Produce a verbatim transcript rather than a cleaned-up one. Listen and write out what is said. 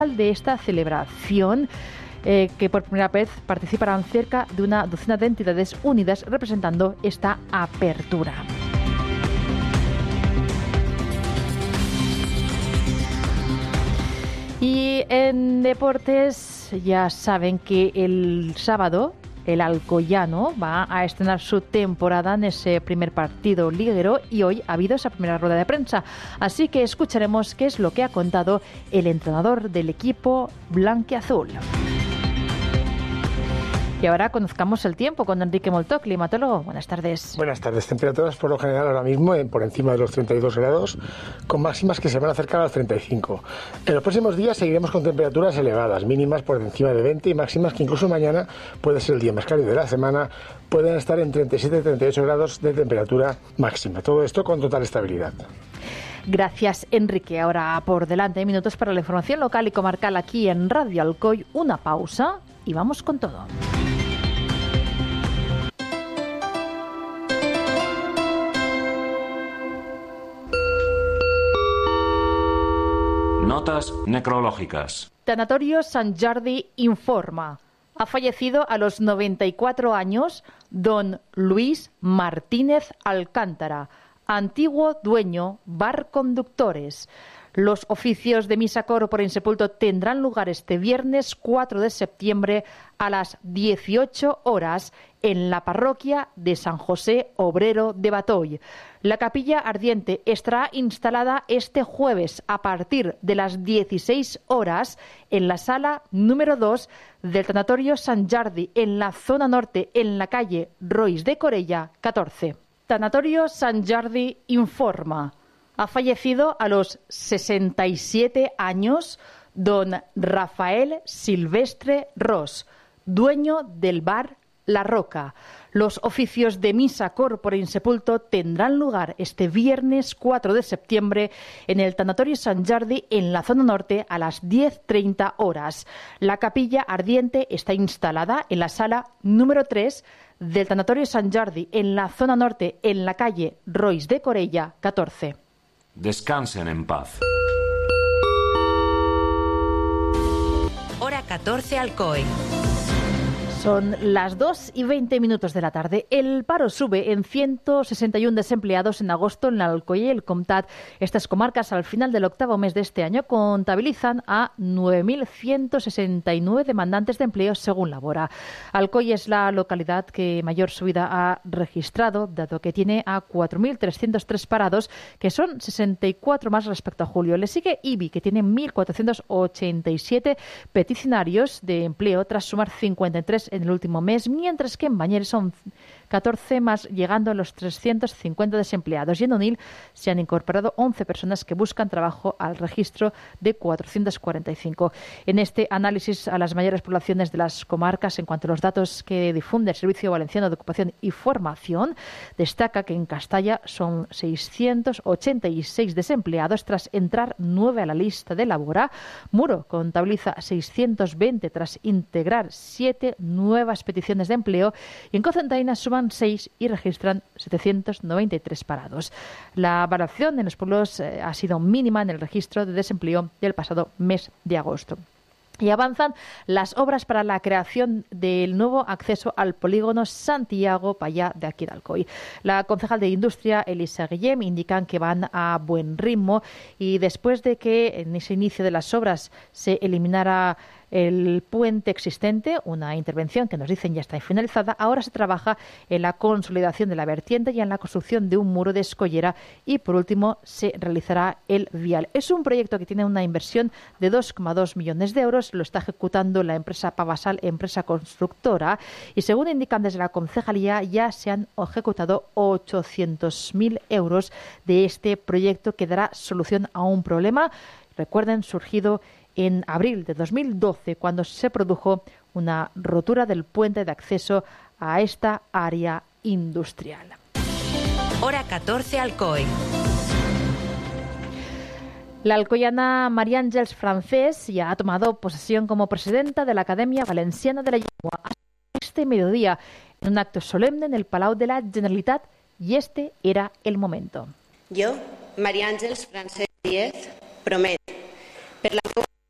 de esta celebración, eh, que por primera vez participarán cerca de una docena de entidades unidas representando esta apertura. Y en deportes ya saben que el sábado el Alcoyano va a estrenar su temporada en ese primer partido liguero y hoy ha habido esa primera rueda de prensa. Así que escucharemos qué es lo que ha contado el entrenador del equipo blanquiazul. Y ahora conozcamos el tiempo con Enrique Moltó, climatólogo. Buenas tardes. Buenas tardes. Temperaturas por lo general ahora mismo en, por encima de los treinta y dos grados, con máximas que se van a acercar a los treinta y cinco. En los próximos días seguiremos con temperaturas elevadas, mínimas por encima de veinte y máximas que incluso mañana puede ser el día más cálido de la semana, pueden estar en treinta y siete a treinta y ocho grados de temperatura máxima. Todo esto con total estabilidad. Gracias, Enrique. Ahora por delante minutos para la información local y comarcal aquí en Radio Alcoy. Una pausa y vamos con todo. Notas necrológicas. Tanatorio Sant Jordi informa. Ha fallecido a los noventa y cuatro años don Luis Martínez Alcántara, antiguo dueño Bar Conductores. Los oficios de misa coro por insepulto tendrán lugar este viernes cuatro de septiembre a las dieciocho horas en la parroquia de San José Obrero de Batoy. La capilla ardiente estará instalada este jueves a partir de las dieciséis horas en la sala número dos del Tanatorio Sant Jordi, en la zona norte, en la calle Rois de Corella catorce. Tanatorio Sant Jordi informa. Ha fallecido a los sesenta y siete años don Rafael Silvestre Ros, dueño del bar La Roca. Los oficios de misa corpore insepulto tendrán lugar este viernes cuatro de septiembre en el Tanatorio Sant Jordi en la zona norte a las diez treinta horas. La capilla ardiente está instalada en la sala número tres del Tanatorio Sant Jordi en la zona norte en la calle Rois de Corella catorce. Descansen en paz. Hora catorce Alcoy. Son las dos y veinte minutos de la tarde. El paro sube en ciento sesenta y uno desempleados en agosto en l'Alcoi y el Comtat. Estas comarcas al final del octavo mes de este año contabilizan a nueve mil ciento sesenta y nueve demandantes de empleo según Labora. Alcoi es la localidad que mayor subida ha registrado, dado que tiene a cuatro mil trescientos tres parados, que son sesenta y cuatro más respecto a julio. Le sigue Ibi, que tiene mil cuatrocientos ochenta y siete peticionarios de empleo tras sumar cincuenta y tres en el último mes, mientras que en Bañeres son catorce más, llegando a los trescientos cincuenta desempleados. Y en Onil se han incorporado once personas que buscan trabajo al registro de cuatrocientos cuarenta y cinco. En este análisis a las mayores poblaciones de las comarcas, en cuanto a los datos que difunde el Servicio Valenciano de Ocupación y Formación, destaca que en Castalla son seiscientos ochenta y seis desempleados tras entrar nueve a la lista de Labora. Muro contabiliza seiscientos veinte tras integrar siete nuevas peticiones de empleo, y en Cocentaina suman seis y registran setecientos noventa y tres parados. La variación en los pueblos eh, ha sido mínima en el registro de desempleo del pasado mes de agosto. Y avanzan las obras para la creación del nuevo acceso al polígono Santiago Payá de aquí de Alcoy. La concejal de Industria, Elisa Guillem, indican que van a buen ritmo, y después de que en ese inicio de las obras se eliminara el puente existente, una intervención que nos dicen ya está finalizada, ahora se trabaja en la consolidación de la vertiente y en la construcción de un muro de escollera, y por último se realizará el vial. Es un proyecto que tiene una inversión de dos coma dos millones de euros, lo está ejecutando la empresa Pavasal, empresa constructora, y según indican desde la concejalía ya se han ejecutado ochocientos mil euros de este proyecto que dará solución a un problema, recuerden, surgido en abril de dos mil doce, cuando se produjo una rotura del puente de acceso a esta área industrial. Hora catorce Alcoy. La alcoyana María Àngels Francés ya ha tomado posesión como presidenta de la Academia Valenciana de la Llengua este mediodía, en un acto solemne en el Palau de la Generalitat, y este era el momento. Jo, María Àngels Francés Díez, prometo, per la